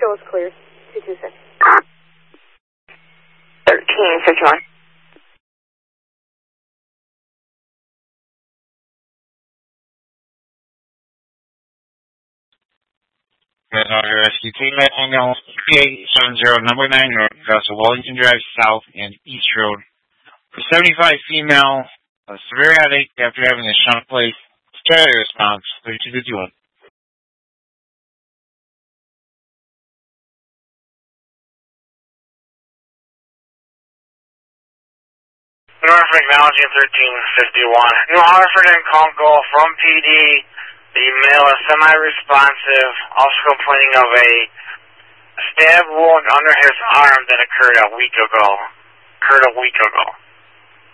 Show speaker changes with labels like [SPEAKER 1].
[SPEAKER 1] show is clear. 226.
[SPEAKER 2] 1351.
[SPEAKER 3] Rescue team at angle 3870, number 9 North, Castle Wellington Drive South and East Road. For 75 female, a severe headache after having a shunt placed. Steady response, 3251.
[SPEAKER 4] Norfolk acknowledging 1351. New Hartford and Conkle from PD. The male is semi-responsive, also complaining of a stab wound under his arm that occurred a week ago.